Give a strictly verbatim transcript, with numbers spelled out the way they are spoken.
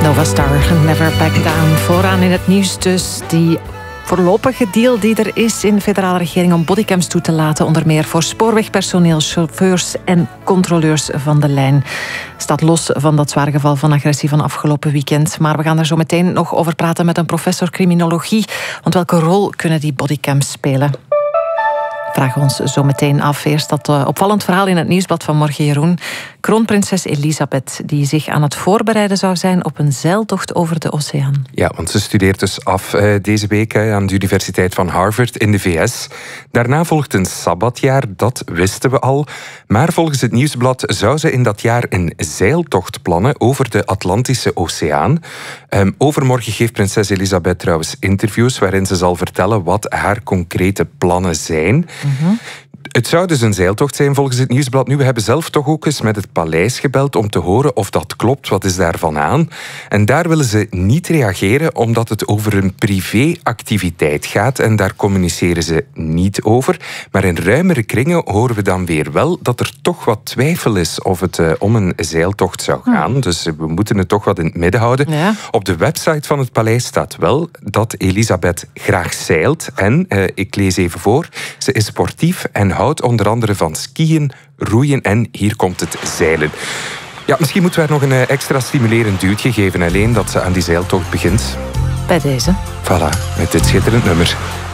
Nova Star, Never Back Down. Vooraan in het nieuws dus die voorlopige deal die er is in de federale regering om bodycams toe te laten, onder meer voor spoorwegpersoneel, chauffeurs en controleurs van de lijn. Staat los van dat zware geval van agressie van afgelopen weekend. Maar we gaan er zo meteen nog over praten met een professor criminologie. Want welke rol kunnen die bodycams spelen? Vragen we ons zo meteen af. Eerst dat uh, opvallend verhaal in het nieuwsblad van morgen, Jeroen. Kroonprinses Elisabeth, die zich aan het voorbereiden zou zijn op een zeiltocht over de oceaan. Ja, want ze studeert dus af uh, deze week uh, aan de Universiteit van Harvard in de V S. Daarna volgt een sabbatjaar, dat wisten we al. Maar volgens het nieuwsblad zou ze in dat jaar een zeiltocht plannen over de Atlantische Oceaan. Um, overmorgen geeft prinses Elisabeth trouwens interviews waarin ze zal vertellen wat haar concrete plannen zijn. Mm-hmm. Het zou dus een zeiltocht zijn volgens het nieuwsblad. Nu, we hebben zelf toch ook eens met het paleis gebeld om te horen of dat klopt. Wat is daarvan aan? En daar willen ze niet reageren omdat het over een privéactiviteit gaat en daar communiceren ze niet over. Maar in ruimere kringen horen we dan weer wel dat er toch wat twijfel is of het uh, om een zeiltocht zou gaan. Hmm. Dus we moeten het toch wat in het midden houden. Ja. Op de website van het paleis staat wel dat Elisabeth graag zeilt. En, uh, ik lees even voor, ze is sportief en houdt onder andere van skiën, roeien en, hier komt het, zeilen. Ja, misschien moeten we haar nog een extra stimulerend duwtje geven, alleen dat ze aan die zeiltocht begint. Bij deze. Voilà, met dit schitterend nummer.